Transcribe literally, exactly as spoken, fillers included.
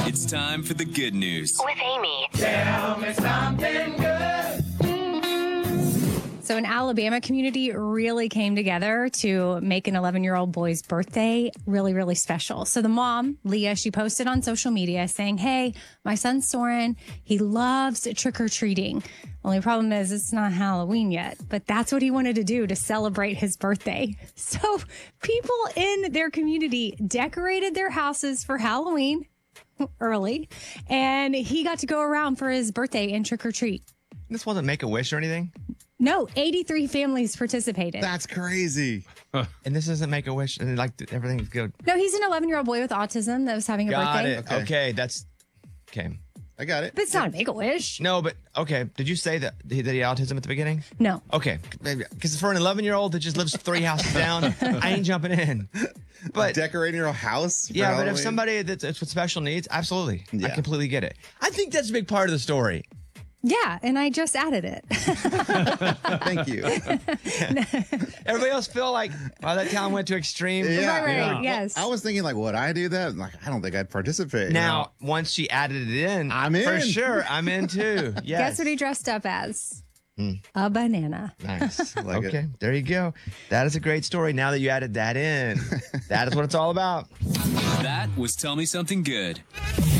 It's time for the good news. With Amy. Tell me something good. So an Alabama community really came together to make an eleven-year-old boy's birthday really, really special. So the mom, Leah, she posted on social media saying, hey, my son Soren, he loves trick-or-treating. Only problem is it's not Halloween yet, but that's what he wanted to do to celebrate his birthday. So people in their community decorated their houses for Halloween early, and he got to go around for his birthday and trick-or-treat. This wasn't Make-A-Wish or anything? No, eighty-three families participated. That's crazy. And this isn't Make-A-Wish, and like everything's good. No, he's an eleven-year-old boy with autism that was having a Got birthday. it. Okay. okay, that's okay. I got it. But it's not a Make-A-Wish. No, but okay. Did you say that he, that he had autism at the beginning? No. Okay, because for an eleven-year-old that just lives three houses down, I ain't jumping in. But decorating your house. For yeah, Halloween? but if somebody that's, that's with special needs, absolutely, Yeah. I completely get it. I think that's a big part of the story. Yeah, and I just added it. Thank you. Everybody else feel like, wow, that town went to extreme. Yeah, Right, right, yeah. yes. I was thinking, like, would I do that? Like, I don't think I'd participate. Now, once she added it in, I'm in. for sure. I'm in too. Yes. Guess what he dressed up as? A banana. Nice. Like okay, it. there you go. That is a great story. Now that you added that in, that is what it's all about. That was Tell Me Something Good.